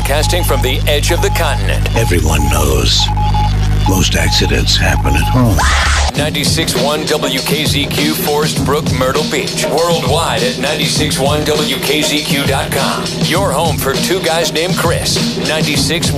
broadcasting from the edge of the continent. Everyone knows most accidents happen at home. 96.1 WKZQ, Forest Brook, Myrtle Beach. Worldwide at 96.1WKZQ.com. Your home for two guys named Chris. 96.1